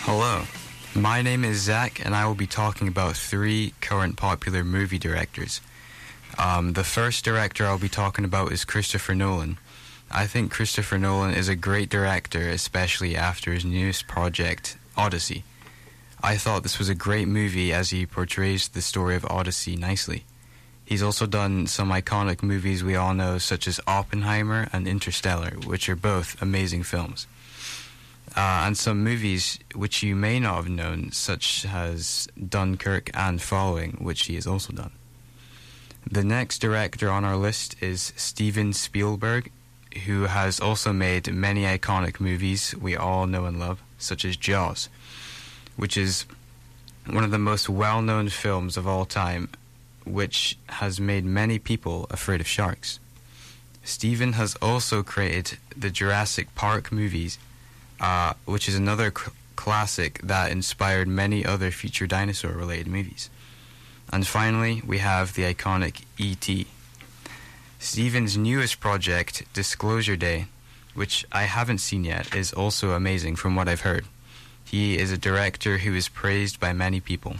Hello, my name is Zach, and I will be talking about 3 current popular movie directors. The first director I'll be talking about is Christopher Nolan. I think Christopher Nolan is a great director, especially after his newest project, Odyssey. I thought this was a great movie as he portrays the story of Odyssey nicely. He's also done some iconic movies we all know, such as Oppenheimer and Interstellar, which are both amazing films. And some movies which you may not have known, such as Dunkirk and Following, which he has also done. The next director on our list is Steven Spielberg, who has also made many iconic movies we all know and love, such as Jaws, which is one of the most well-known films of all time, which has made many people afraid of sharks. Steven has also created the Jurassic Park movies, which is another classic that inspired many other future dinosaur-related movies. And finally, we have the iconic E.T. Steven's newest project, Disclosure Day, which I haven't seen yet, is also amazing from what I've heard. He is a director who is praised by many people.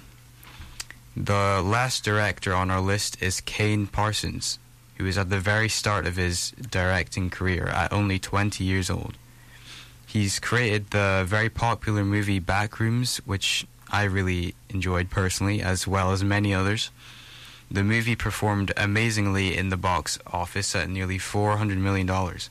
The last director on our list is Kane Parsons, who is at the very start of his directing career at only 20 years old. He's created the very popular movie Backrooms, which I really enjoyed personally, as well as many others. The movie performed amazingly in the box office at nearly $400 million.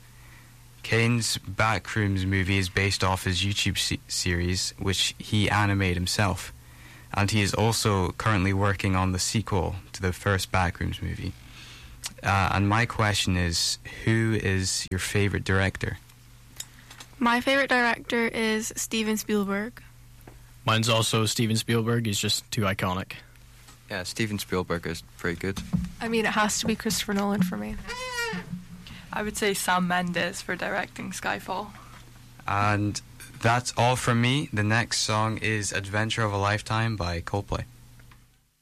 Kane's Backrooms movie is based off his YouTube series, which he animated himself. And he is also currently working on the sequel to the first Backrooms movie. And my question is, who is your favorite director? My favorite director is Steven Spielberg. Mine's also Steven Spielberg. He's just too iconic. Yeah, Steven Spielberg is pretty good. I mean, it has to be Christopher Nolan for me. I would say Sam Mendes for directing Skyfall. And that's all from me. The next song is Adventure of a Lifetime by Coldplay.